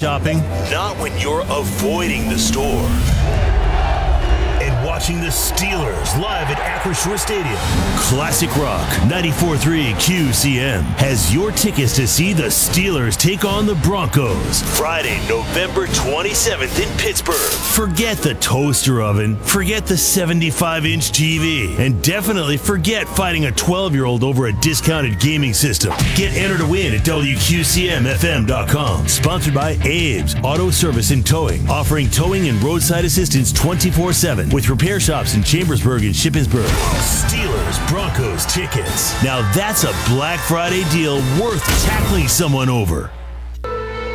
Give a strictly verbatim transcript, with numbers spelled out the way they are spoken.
shopping, not when you're avoiding the store. And watching the Steelers live at Acrisure Stadium. Classic Rock ninety-four point three Q C M has your tickets to see the Steelers take on the Broncos Friday, November twenty-seventh in Pittsburgh. Forget the toaster oven, forget the seventy-five inch T V, and definitely forget fighting a twelve-year-old over a discounted gaming system. Get entered to win at W Q C M F M dot com. Sponsored by Abe's Auto Service and Towing, offering towing and roadside assistance twenty-four seven with repair shops in Chambersburg and Shippensburg. Steelers Broncos tickets. Now that's a Black Friday deal worth tackling someone over.